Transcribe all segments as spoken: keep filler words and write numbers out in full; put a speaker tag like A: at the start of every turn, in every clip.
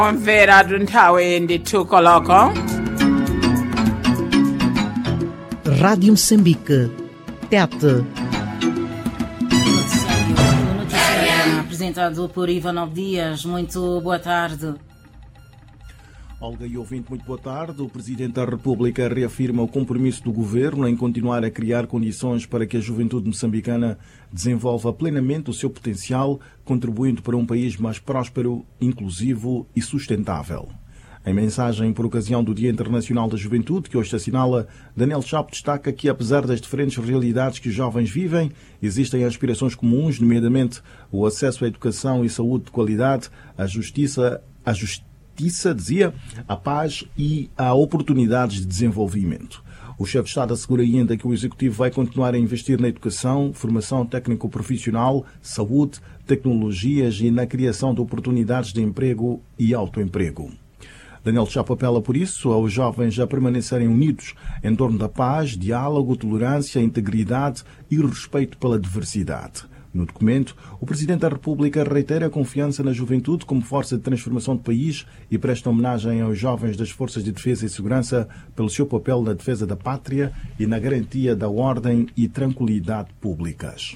A: Mvera Duntawe ndithu koloko.
B: Rádio Moçambique, Tete.
C: Noticiário apresentado por Ivanov Dias. Muito boa tarde.
D: Olga e ouvinte, muito boa tarde. O Presidente da República reafirma o compromisso do Governo em continuar a criar condições para que a juventude moçambicana desenvolva plenamente o seu potencial, contribuindo para um país mais próspero, inclusivo e sustentável. Em mensagem por ocasião do Dia Internacional da Juventude, que hoje se assinala, Daniel Chapo destaca que, apesar das diferentes realidades que os jovens vivem, existem aspirações comuns, nomeadamente o acesso à educação e saúde de qualidade, a justiça, a justiça, dizia, a paz e a oportunidades de desenvolvimento. O chefe de Estado assegura ainda que o Executivo vai continuar a investir na educação, formação técnico-profissional, saúde, tecnologias e na criação de oportunidades de emprego e autoemprego. Daniel Chapo apela, por isso, aos jovens a permanecerem unidos em torno da paz, diálogo, tolerância, integridade e respeito pela diversidade. No documento, o Presidente da República reitera a confiança na juventude como força de transformação do país e presta homenagem aos jovens das Forças de Defesa e Segurança pelo seu papel na defesa da pátria e na garantia da ordem e tranquilidade públicas.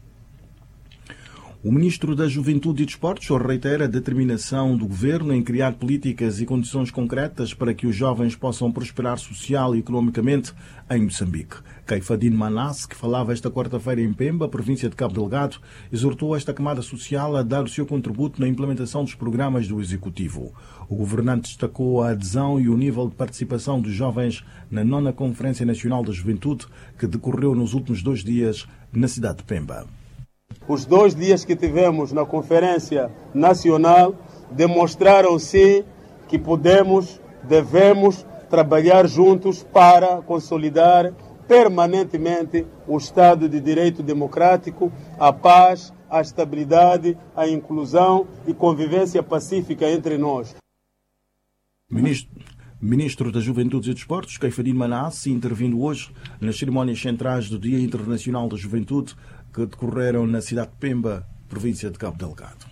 D: O Ministro da Juventude e Desportos reitera a determinação do Governo em criar políticas e condições concretas para que os jovens possam prosperar social e economicamente em Moçambique. Caifadine Manasse, que falava esta quarta-feira em Pemba, província de Cabo Delgado, exortou esta camada social a dar o seu contributo na implementação dos programas do Executivo. O governante destacou a adesão e o nível de participação dos jovens na nona Conferência Nacional da Juventude, que decorreu nos últimos dois dias na cidade de Pemba.
E: Os dois dias que tivemos na Conferência Nacional demonstraram, sim, que podemos, devemos trabalhar juntos para consolidar permanentemente o Estado de Direito Democrático, a paz, a estabilidade, a inclusão e convivência pacífica entre nós.
D: Ministro, Ministro da Juventude e Desportos, Caifadine Manasse, intervindo hoje nas cerimónias centrais do Dia Internacional da Juventude, que decorreram na cidade de Pemba, província de Cabo Delgado.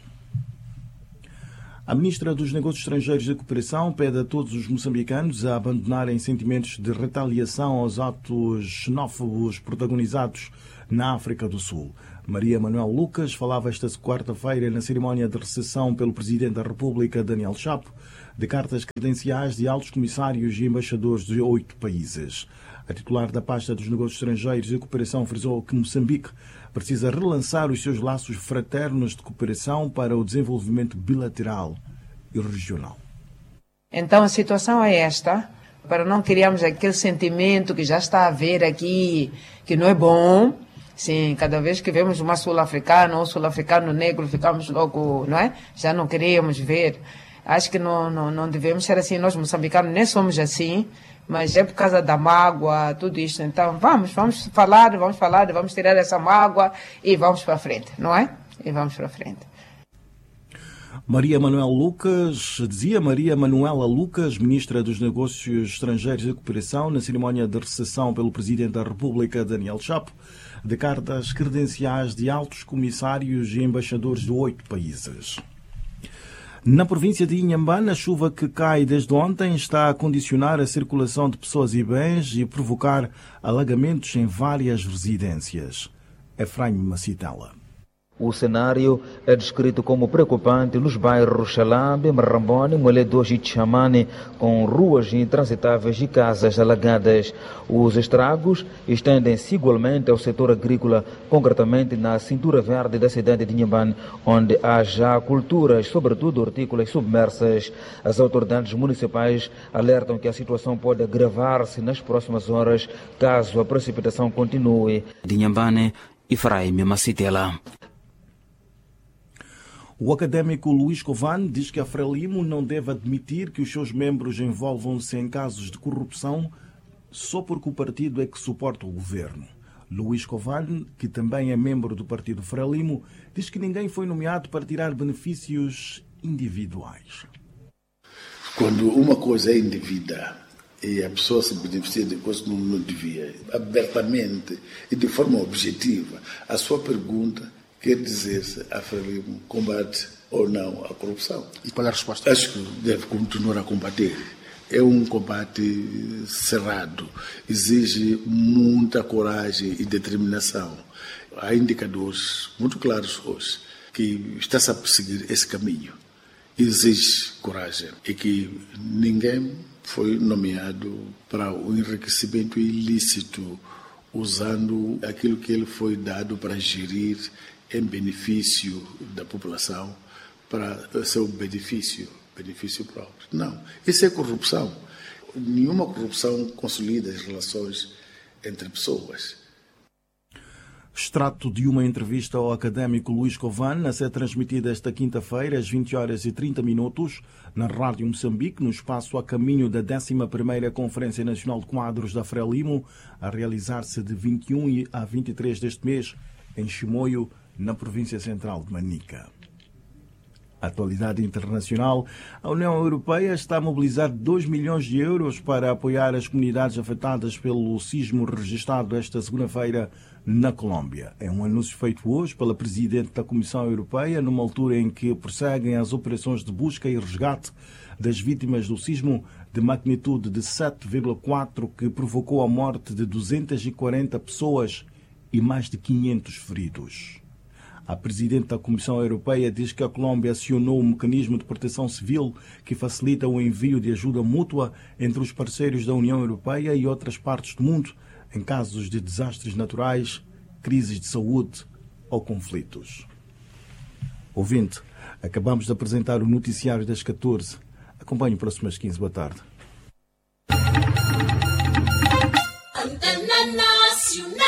D: A Ministra dos Negócios Estrangeiros e Cooperação pede a todos os moçambicanos a abandonarem sentimentos de retaliação aos atos xenófobos protagonizados na África do Sul. Maria Manuel Lucas falava esta quarta-feira na cerimónia de recepção pelo Presidente da República, Daniel Chapo, de cartas credenciais de altos comissários e embaixadores de oito países. A titular da pasta dos Negócios Estrangeiros e Cooperação frisou que Moçambique precisa relançar os seus laços fraternos de cooperação para o desenvolvimento bilateral e regional.
F: Então a situação é esta, para não criarmos aquele sentimento que já está a haver aqui, que não é bom. Sim, cada vez que vemos uma sul-africana ou sul-africano negro, ficamos logo, não é? Já não queríamos ver. Acho que não, não, não devemos ser assim, nós moçambicanos nem somos assim, mas é por causa da mágoa, tudo isso. Então vamos, vamos falar, vamos falar, vamos tirar essa mágoa e vamos para frente, não é? E vamos para frente.
D: Maria Manuel Lucas, dizia Maria Manuela Lucas, Ministra dos Negócios Estrangeiros e Cooperação, na cerimónia de recepção pelo Presidente da República, Daniel Chapo, de cartas credenciais de altos comissários e embaixadores de oito países. Na província de Inhambane, a chuva que cai desde ontem está a condicionar a circulação de pessoas e bens e provocar alagamentos em várias residências. Efraim Macitela.
G: O cenário é descrito como preocupante nos bairros Xalambe, Marrambone, Moledoji e Chamane, com ruas intransitáveis e casas alagadas. Os estragos estendem-se igualmente ao setor agrícola, concretamente na cintura verde da cidade de Inhambane, onde há já culturas, sobretudo hortícolas, submersas. As autoridades municipais alertam que a situação pode agravar-se nas próximas horas, caso a precipitação continue.
H: De Inhambane, Efraim Macitela.
D: O académico Luís Covane diz que a Frelimo não deve admitir que os seus membros envolvam-se em casos de corrupção só porque o partido é que suporta o governo. Luís Covane, que também é membro do partido Frelimo, diz que ninguém foi nomeado para tirar benefícios individuais.
I: Quando uma coisa é indevida e a pessoa se beneficia de coisas que não devia, abertamente e de forma objetiva, a sua pergunta quer dizer-se a Frelimo combate ou não à corrupção.
J: E qual é a resposta?
I: Acho que deve continuar a combater. É um combate cerrado, exige muita coragem e determinação. Há indicadores muito claros hoje que está-se a perseguir esse caminho. Exige coragem e que ninguém foi nomeado para o enriquecimento ilícito, usando aquilo que ele foi dado para gerir em benefício da população, para seu benefício, benefício próprio. Não, isso é corrupção. Nenhuma corrupção consolida as relações entre pessoas.
D: Extrato de uma entrevista ao académico Luís Covan, a ser transmitida esta quinta-feira, às vinte horas e trinta minutos, na Rádio Moçambique, no espaço a caminho da décima primeira Conferência Nacional de Quadros da Frelimo, a realizar-se de vinte e um a vinte e três deste mês, em Chimoio, na província central de Manica. Atualidade internacional. A União Europeia está a mobilizar dois milhões de euros para apoiar as comunidades afetadas pelo sismo registrado esta segunda-feira na Colômbia. É um anúncio feito hoje pela Presidente da Comissão Europeia, numa altura em que prosseguem as operações de busca e resgate das vítimas do sismo de magnitude de sete vírgula quatro que provocou a morte de duzentas e quarenta pessoas e mais de quinhentos feridos. A Presidente da Comissão Europeia diz que a Colômbia acionou um mecanismo de proteção civil que facilita o envio de ajuda mútua entre os parceiros da União Europeia e outras partes do mundo em casos de desastres naturais, crises de saúde ou conflitos. Ouvinte, acabamos de apresentar o noticiário das catorze. Acompanhe próximas quinze. Boa tarde.
A: Antena Nacional.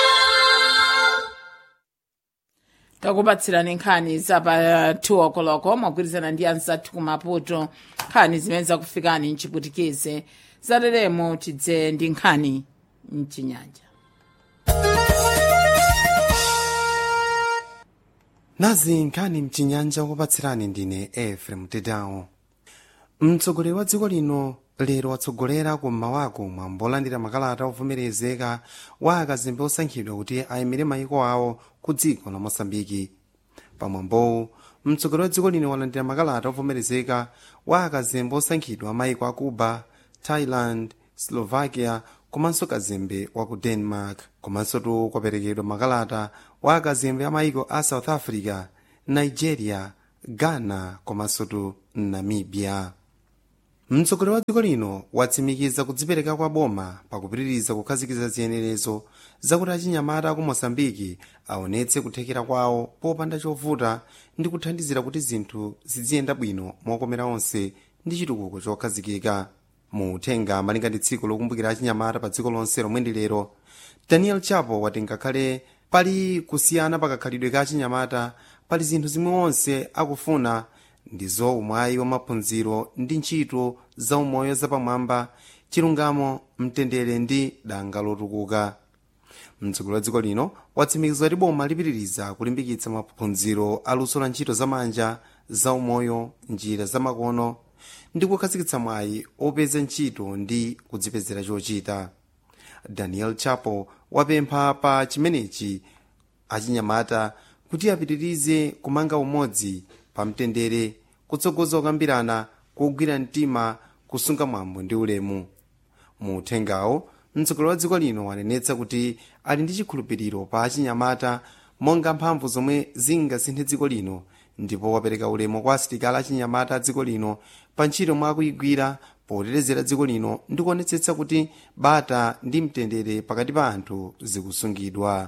A: takubatsirani nkhani zapa two o'clock mwagwirizana ndi anzathu kumaputo. nkhani zimene zakufikani mchiputikize zateremo tidze ndi nkhani mchinyanja.
K: nazi nkhani mchinyanja kupatsirani ndine Efrem Tedawo. mtsogoleri wa dziko lino lero watsogolera kum'mawako mwambo olandira makalata ovomerezeka wa akazembe osankhidwa kuti ayimire mayiko awo ku dziko la Mosambiki. pamwambowu mtsogoleri wa dziko lino walandira makalata ovomerezeka wa akazembe osankhidwa a mayiko a Cuba, Thailand, Slovakia komanso kazembe wa ku Denmark. komanso tu kwaperekedwa makalata wa akazembe a mayiko a South Africa, Nigeria, Ghana komanso tu Namibia. mtsogoleri wa dziko lino watsimikiza kudzipereka kwa boma pakupitiriza kukhazikitsa ziyenerezo zakuti achinyamata aku Mosambiki aonetse kuthekera kwawo popanda chovuta ndi kuthandizira kuti zinthu ziziyenda bwino mokomera onse ndi chitukuko chokhazikika. mu uthenga malinga ndi tsiku lokumbukira achinyamata pa dziko lonse lomwe ndi lero, Daniel Chapo wati ngakhale pali kusiyana pakakhalidwe ka achinyamata, pali zinthu zimwe onse akufuna ndizo umwayi wa maphunziro ndi ntchito za umoyo zapamwamba, chilungamo, mtendere ndi danga lotukuka. mtsogoleri wa dziko lino watsimikiza kuti boma lipitiriza kulimbikitsa maphunziro aluso la ntchito zamanja, za umoyo, njira zamakono ndi kukhazikitsa mwayi opeza ntchito ndi kudzipezera chochita. Daniel Chapo wapempha pa chimenechi achinyamata kuti apitirize kumanga umodzi pa mtendere, kutsogoza kukambirana, kugwira mtima, kusunga mwambo ndi ulemu. mu uthengawo mtsogoleri wa dziko lino wanenetsa kuti ali ndi chikhulupiriro pa achinyamata monga mphamvu zomwe zingasinthe dziko lino, ndipo wapereka ulemu kwa asilikali achinyamata a dziko lino pa ntchito mwa akuyigwira potetezera dziko lino ndi kuonetsetsa kuti bata ndi mtendere pakati pa anthu zikusungidwa.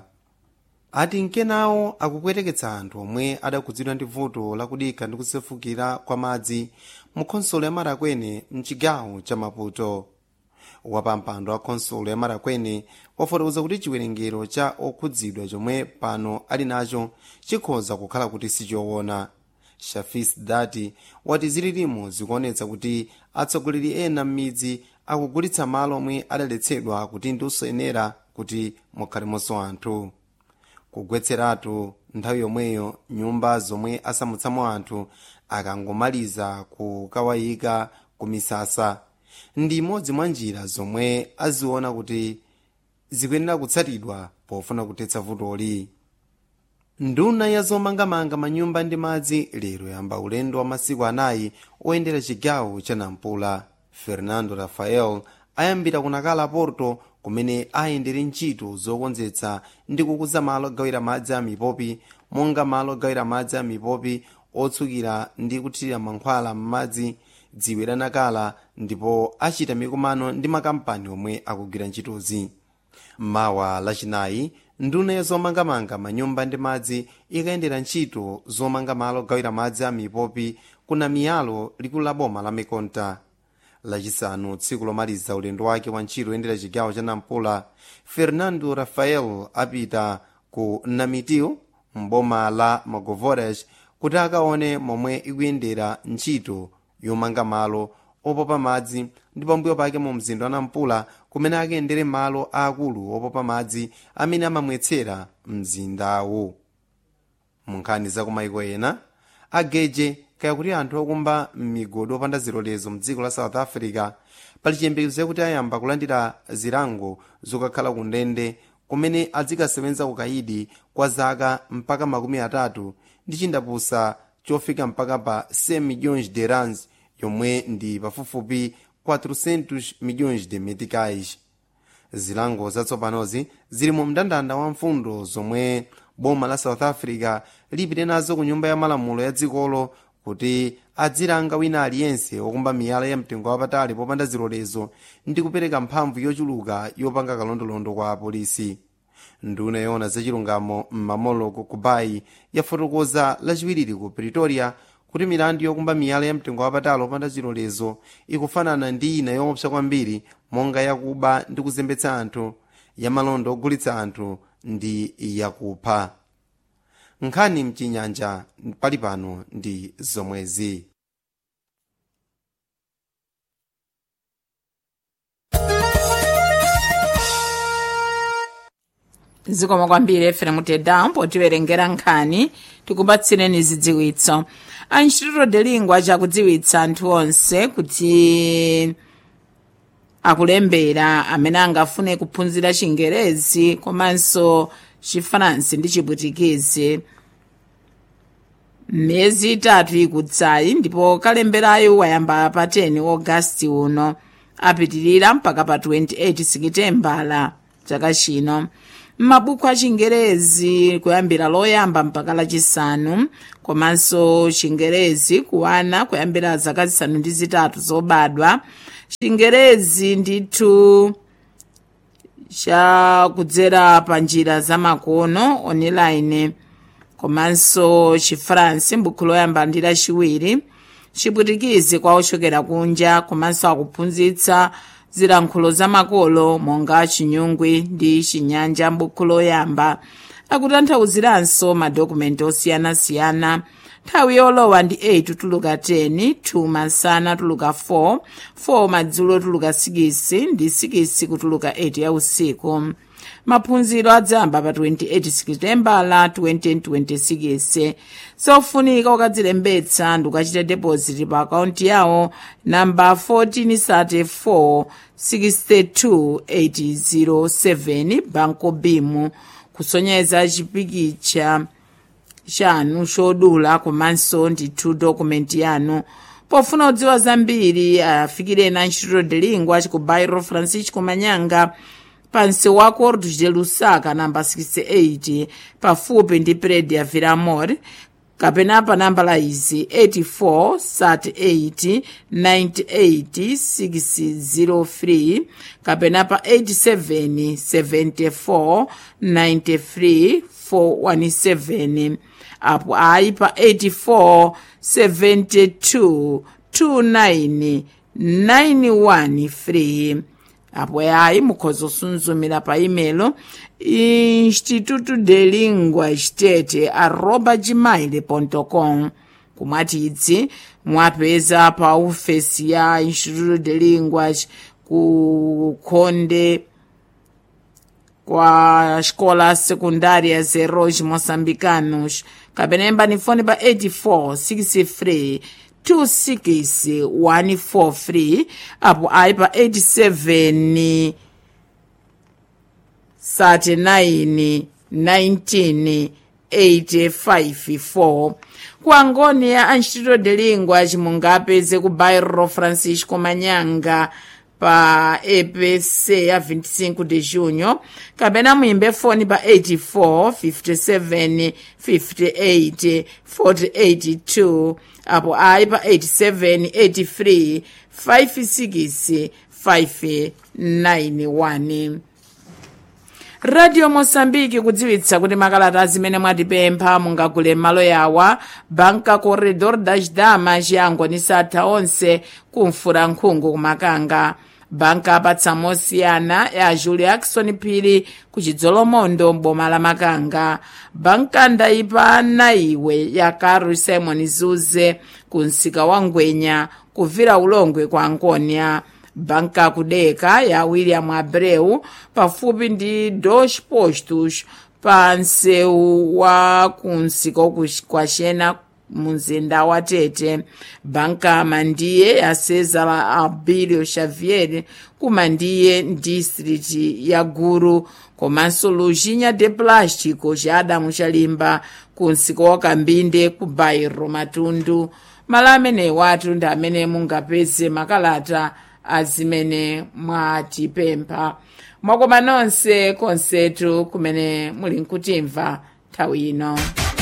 K: ati mkenawo akupweteketsa anthu omwe adakhudzidwa ndi vuto lakudikha ndi kusefukira kwa madzi mu khonsolo ya Marakwene mchigawo cha Maputo. wapampando wa khonsolo ya Marakwene wafotokoza kuti chiwerengero cha okhudzidwa chomwe pano ali nacho chikhoza kukhala kuti sichoona. Shafis Dati wati zililimo zikuonetsa kuti atsogoleri ena m'midzi akugulitsa malo omwe adaletsedwa kuti ndi osayenera kuti mukhalemonso anthu. kugwetseratu nthawi yomweyo nyumba zomwe asamutsamo anthu akangomaliza kukawayika ku misasa ndi imodzi mwa njira zomwe aziona kuti zikuyenera kutsatidwa pofuna kuthetsa vutoli. nduna ya zomangamanga manyumba ndi madzi lero yamba ulendo wa masiku anayi oyendera chigawo cha Nampula. Fernando Rafael ayambira kunakala Porto kumene ayendere ntchito zokonzetsa ndi kukuza malo ogawira madzi a mipopi, monga malo ogawira madzi a mipopi otsukira ndi kuthirira mankhwala m'madzi dziwe la nakala, ndipo achita mikumano ndi makampani omwe akugwira ntchitozi. Mawa lachinayi nduna ya zomangamanga manyumba ndi madzi ikayendera ntchito zomanga malo ogawira madzi a mipopi kuna miyalo likulu la boma la Mekonta. Lachisanu tsiku lomaliza ulendo wake wa ntchito oyendera chigawo cha Nampula, Fernando Rafael apita ku Namitil mboma la Mogovoras kuti akaone momwe ikuyendera ntchito yomanga malo opopa madzi, ndi pambuyo pake mu mzinda wa Nampula kumene akayendere malo aakulu opopa madzi amene amamwetsera mzindawo. Munkhani za kumayiko ena ageje kaya kuti anthu okumba migodo opanda zilolezo mdziko la South Africa pali chiyembekezo kuti ayamba kulandira zilango zokakhala ku ndende kumene azikasewenza ukayidi kwa zaka mpaka makumi atatu ndi chindapusa chofika mpaka pa cem milhões de rands yomwe ndi pafupifupi quatrocentos milhões de meticais. Zilango zatsopanozi zili mu mndandanda wa mfundo zomwe boma la South Africa lipite nazo ku nyumba ya malamulo ya dzikolo kuti adzilanga wina aliyense okumba miyala ya mtengo wapatali popanda zilolezo ndi kupereka mphamvu yochuluka yopanga kalondolondo kwa apolisi. Nduna yoona zachilungamo m'mamoloko ku Bayi yafotokoza lachiwiri ku Pretoria kuti milandu yokumba miyala ya mtengo wapatali opanda zilolezo ikufanana ndi ina yoopsa kwambiri, monga yakuba ndi kuzembetsa anthu, yamalondo ogulitsa anthu ndi yakupha. Nkhani mchinyanja pali pano ndi zomwezi.
A: zikomo kwambiri Efrem Tedamu potiwerengera nkhani tikupatsireni zidziwitso. A Instituto de Língua chakudziwitsa anthu onse kuti akulembera amene angafune kuphunzira Chingerezi komanso Chifaransi ndi Chipwitikizi miyezi itatu ikudzayi, ndipo kalemberayo wayamba pa ten Augasti uno apitirira mpaka pa twenty-eight Sekitembala chaka chino. Mabuku a Chingerezi kuyambira loyamba mpaka lachisanu, komanso Chingerezi kuwana kuyambira zaka zisanu ndi zitatu zobadwa, Chingerezi ndithu cha kudzera pa njira za makono online, komanso Chifaransi mbuku loyamba ndi lachiwiri, Chipwitikizi kwa ochokera kunja, komanso akuphunzitsa zilankhulo za makolo monga Chinyungwe ndi Chinyanja mbuku loyamba. Akutanthauzanso madokumenti osiyanasiyana. Nthawi yolowa ndi eight tuluka ten, two masana tuluka four, four madzulo tuluka six ndi six kutuluka eight ya usiku. Maphunziro adzamba pa twenty-eight Sekitembala twenty twenty-six. Sofunika ukadzilembetsa ndi ukachita deposit pa akaunti yawo namba fourteen thirty-four sixty-two eight oh seven Banco Bimu, kusonyeza chipikicha chanu chodula komanso ndithu dokumenti yanu. Pofuna kudziwa zambiri afikireni a Instituto de Língua ku Bairro Francisco Manyanga pansi wa Cordo de Lusaka namba sixty-eight pafupi ndi Prédio Viramor, kapena pa namba la izi eighty-four thirty-eight ninety-eight six oh three, kapena pa eighty-seven seventy-four ninety-three four seventeen, apo ayi pa eighty-four seventy-two twenty-nine ninety-one three. Apo ayi mukhoza kusunzumira pa email instituto de língua state arroba gmail ponto com. Kumwatidzi mwapeza pa ofesi ya Instituto de Línguas ku Konde kwa escola secundária Heróis Moçambicanos, kapena ni fone pa eighty-four sixty-three twenty-six one forty-three, apo ayi pa eighty-seven thirty-nine nineteen eight five four. Ku Angonia a Instituto de Língua mungapeze ku bairro Francisco Manyanga pa E P C a vinte e cinco de junho, kapena muimbe foni pa eighty-four, fifty-seven, fifty-eight, forty eighty-two, apo ayi pa eighty-seven, eighty-three, fifty-six, five ninety-one. Radio Mosambiki kudziwitsa kuti makalata zimene mwatipempha mungagule malo yawa Banka Corredor das Damas yangonisatha onse kumfura nkhungu kumakanga. Banka apatsa mosiyana ya Julia Jackson Phiri ku Chidzolomondo mboma la Makanga. Banka ndayipana iwe ya Carol Simon Zuze ku msika wa Ngwenya kuvira ulongwe kwa Angonia. Banka kudeka ya William Abreu pafupi ndi dos postos pa nseu wa kunsiko kwa Xena mumzinda wa Tete. Banka Mandiye ya Cesar Abilio Xavier kumandiye district ya Guru, komanso Lujinha de Plástico ja Adamu Chalimba kunsiko wa Kambinde ku bairro Matundu. Malo amene watu ndi amene mungapeze makalata azimene mwatipempha. Mwakoma nonse konsetu kumene muli nkutimva nthawi ino.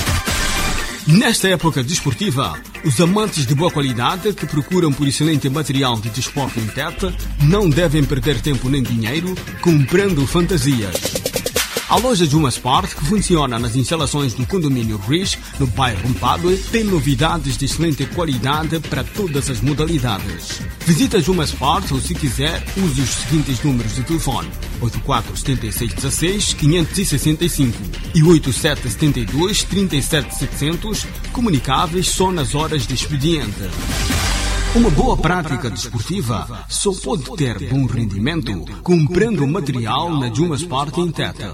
J: Nesta época desportiva, os amantes de boa qualidade que procuram por excelente material de desporto em Tete não devem perder tempo nem dinheiro comprando fantasias. A loja Juma Sport, que funciona nas instalações do condomínio Riz, no bairro Mpadue, tem novidades de excelente qualidade para todas as modalidades. Visita Juma Sport ou, se quiser, use os seguintes números de telefone: oito quatro sete seis um seis, cinco seis cinco e oito sete sete dois, três sete sete zero zero, comunicáveis só nas horas de expediente. Uma boa prática desportiva só pode ter bom rendimento comprando material na Juma Sport em Tete.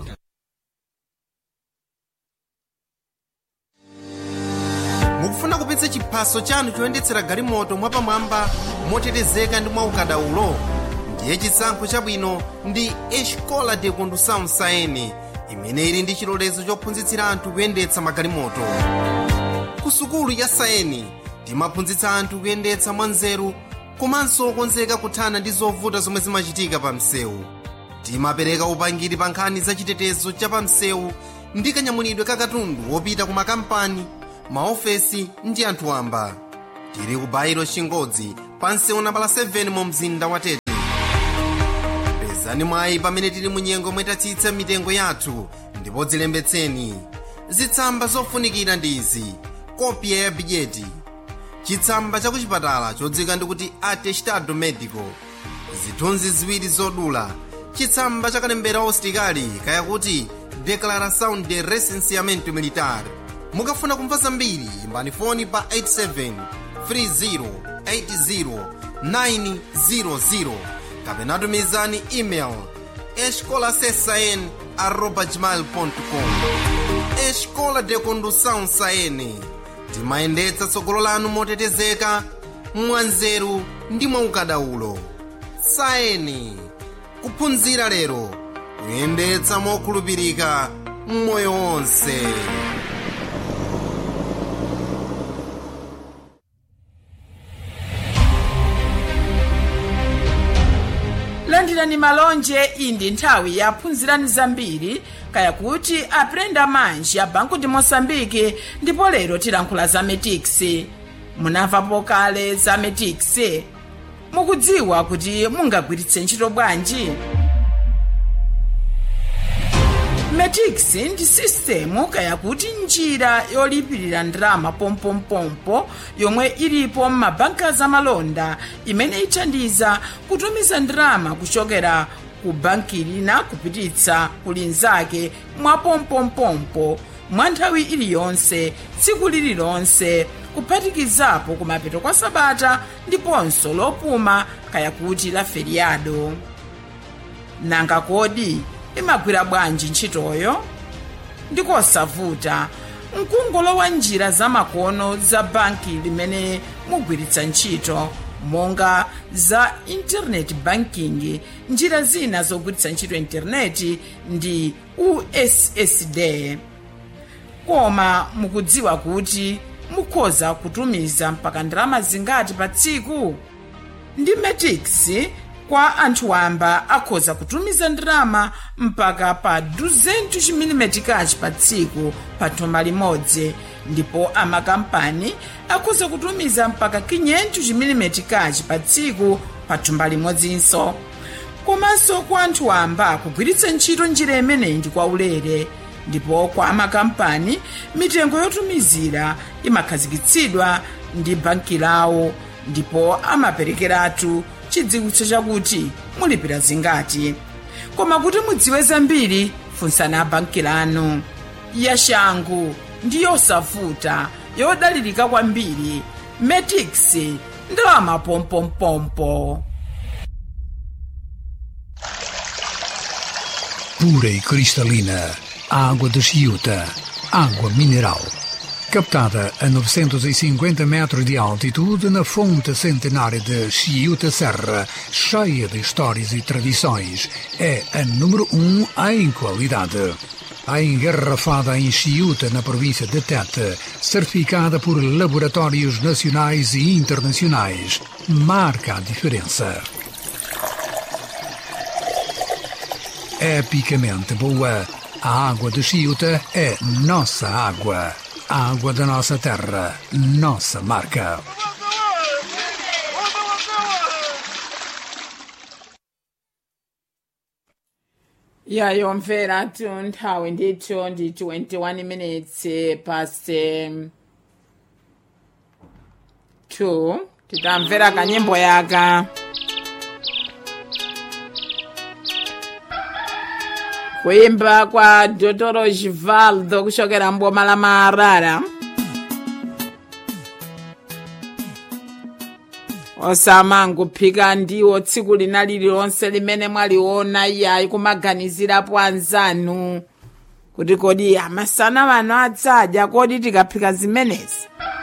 K: mukufuna kupitsa chiphaso chanu choyendetsera galimoto mwapamwamba motetezeka ndi mwaukadaulo, ndiye chisankho chabwino ndi Escola de Condução Saene, imene ili ndi chilolezo chophunzitsira anthu kuyendetsa magalimoto. Ku sukulu ya Saene timaphunzitsa anthu kuyendetsa mwanzeru komanso okonzeka kuthana ndi zovuta zomwe zimachitika pa msewu. Timapereka upangiri pa nkhani za chitetezo cha pa msewu ndi kanyamulidwe ka katundu wopita ku makampani, maofesi ndi anthu wamba. Tili ku bairo Chingodzi pa msewu nambala sete mu mzinda wa Tete. Pezani mwayi pamene tili mu nyengo mwetatsitsa mitengo yathu ndipo dzilembetseni. Zitsamba zofunikira ndi izi: kopya ya bijeti, chitsamba cha kuchipatala chodzika ndikuti atestado medico, zithunzi ziwiri zodula, chitsamba cha kalembera ositikali kaya kuti declaração de recenseamento militar. Mukafuna kumva zambiri imbani foni pa eight seven three zero eight zero nine zero zero kapena tumizani email escolasesn arroba gmail ponto com. Escola de Condução Saene, timayendetsa tsogolo lanu motetezeka, mwanzeru ndi mwaukadaulo. Saene, kuphunzira lero, kuyendetsa mokhulupirika mmoyo wonse.
A: Landirani malonje, indi nthawi ya phunzirani zambiri kaya kuti aprenda manji ya Banco de Moçambique, ndipo lero tilankhula za Metix. Munamvapo kale za Metix? Mukudziwa kuti mungagwiritse ntchito bwanji? Metix ndi sistemu kaya kuti njira yolipirira ndalama pompompompo yomwe ilipo m'mabanka zamalonda, imene ithandiza kutumiza ndalama kuchokera ku banki lina kupititsa ku linzake mwa pompompompo mwa nthawi iliyonse, tsiku lililonse, kuphatikizapo kumapeto kwa sabata ndiponso lopuma kaya kuti la feriado. Nanga kodi imagwira bwanji ntchitoyo? Ndikosavuta, mkungolowa njira zamakono za banki limene mugwiritsa ntchito, monga za internet banking. Njira zina zogwiritsa ntchito internet ndi U S S D. koma mukudziwa kuti mukhoza kutumiza mpaka ndalama zingati pa tsiku? Ndi Metix kwa anthu wamba akhoza kutumiza ndalama mpaka pa duzentu chimilimetikachi pa tsiku pa thumba limodzi, ndipo amakampani akhoza kutumiza mpaka kinyentu chimilimetikachi pa tsiku pa thumba limodzinso. Komanso kwa anthu wamba kugwiritsa ntchito njira imeneyi ndi kwa ulere, ndipo kwa amakampani mitengo yotumizira imakhazikitsidwa ndi banki lawo, ndipo amaperekeratu chidziwitso chakuti mulipira zingati. Koma kuti mudziwe zambiri, funsani banki lanu. Yashangu ndi yosavuta, yodalirika kwambiri. Metix, ndalama pompompompo.
L: Pura e cristalina, água de Chiuta, água mineral. Captada a novecentos e cinquenta metros de altitude na fonte centenária de Chiuta Serra, cheia de histórias e tradições, é a número um em qualidade. A engarrafada em Chiuta, na província de Tete, certificada por laboratórios nacionais e internacionais, marca a diferença. Epicamente boa, a água de Chiuta é nossa água. A água da nossa terra, nossa marca.
A: Yayomvera tunthawi ndithu ndi twenty-one minutes past um, two. Titamvera kanyimbo yaka kuimba kwa Dotoro Givaldo kuchokera mboma la Marara. Osamangu phika ndiwo tsiku lina lililonse limene mwaliona iyayi kumaganizirapo anzanu kuti kodi amasana wano adzadya, kodi tikaphika zimenezi.